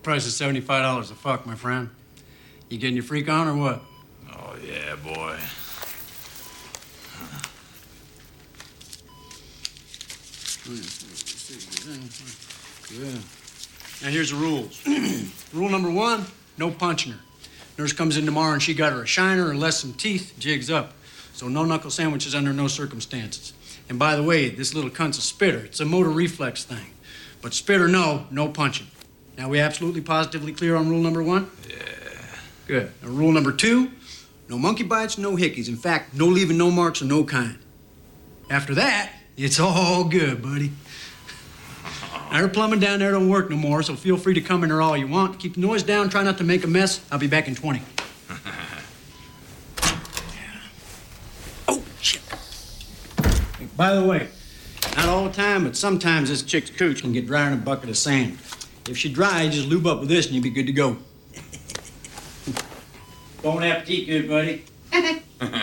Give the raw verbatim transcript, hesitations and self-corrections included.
price is seventy-five dollars a fuck, my friend. You getting your freak on or what? Oh, yeah, boy. Good. Now, here's the rules. Rule number one, no punching her. Nurse comes in tomorrow and she got her a shiner or less some teeth, jig's up. So no knuckle sandwiches under no circumstances. And by the way, this little cunt's a spitter. It's a motor reflex thing. But spit or no, no punching. Now, we absolutely positively clear on rule number one? Yeah. Good. Now, rule number two, no monkey bites, no hickeys. In fact, no leaving no marks of no kind. After that, it's all good, buddy. Now, her plumbing down there don't work no more, so feel free to come in there all you want. Keep the noise down, try not to make a mess. I'll be back in twenty. Oh, shit. Hey, by the way, not all the time, but sometimes this chick's cooch can get drier than a bucket of sand. If she dries, just lube up with this and you'll be good to go. Bon appetit, good buddy.